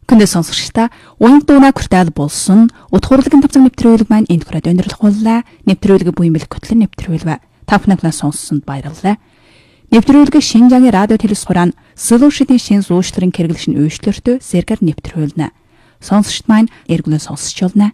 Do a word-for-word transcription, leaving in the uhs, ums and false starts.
Күндэ сонсогчдаа уянг дууна хүртэл болсон утгуурлаг тавцаг нэвтрүүлэг маань энд хүрээд өндөрлөх боллоо. Нэвтрүүлэг буян бэлэг хөтлөн нэвтрүүлвэ. Та бүхэнд сонссонд баярлалаа. Нэвтрүүлэг Шинжаагийн радио телевизээр Solution-ийн шин зуушларын хэрэглэшин үйлчлэртөө зэрэгэр нэвтрүүлнэ. Сонсогчд маань эргүүлэн сонсч болно.